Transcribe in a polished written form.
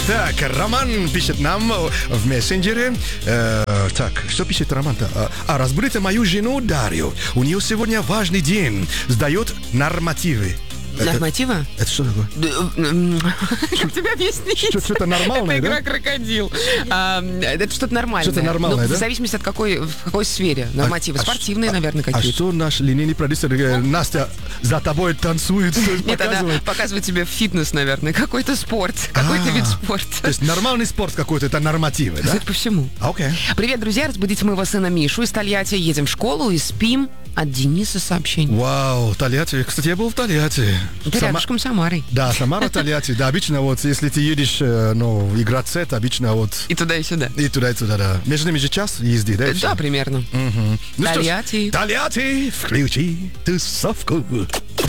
Так, Роман пишет нам в мессенджере. Так, что пишет Роман-то? Разбудите мою жену Дарью. У нее сегодня важный день. Сдает нормативы. Норматива? Это что такое? Как тебе объяснить? Что-то нормальное, это да? игра «Крокодил». Это что-то нормальное. Что-то нормальное, да? В зависимости от в какой сфере нормативы. Спортивные, наверное, А какие-то. что наш линейный продюсер Настя за тобой танцует, Нет, она показывает? показывает тебе фитнес, наверное, какой-то спорт, какой-то вид То спорта. есть нормальный спорт какой-то, это нормативы, да? Судя по всему. Окей. Привет, друзья, разбудите моего сына Мишу из Тольятти. Едем в школу и спим. От Дениса сообщение. Вау, Тольятти. Кстати, я был в Тольятти. Это рядышком с Самарой. Да, Самара, Тольятти. Да, обычно вот, если ты едешь, играть сет, обычно вот... И туда, и сюда. И туда, да. Между ними же час езды, да? Да, примерно. Ну Тольятти. Тольятти, включи тусовку.